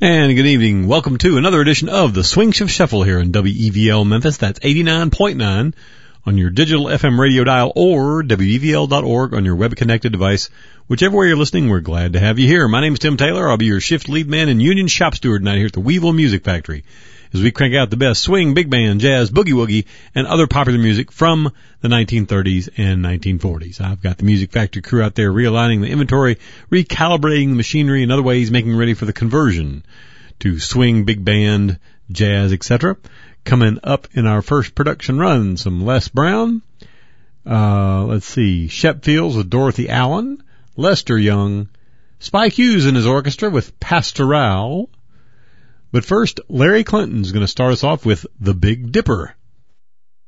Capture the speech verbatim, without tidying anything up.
And good evening. Welcome to another edition of the Swing Shift Shuffle here in W E V L Memphis. That's eighty-nine point nine on your digital F M radio dial or W E V L dot org on your web-connected device. Whichever way you're listening, we're glad to have you here. My name is Tim Taylor. I'll be your shift lead man and union shop steward tonight here at the Weevil Music Factory as we crank out the best swing, big band, jazz, boogie-woogie, and other popular music from the nineteen thirties and nineteen forties. I've got the Music Factory crew out there realigning the inventory, recalibrating the machinery, and other ways making ready for the conversion to swing, big band, jazz, et cetera. Coming up in our first production run, some Les Brown. Uh, let's see, Shep Fields with Dorothy Allen, Lester Young, Spike Hughes and his orchestra with Pastoral. But first, Larry Clinton's going to start us off with The Big Dipper.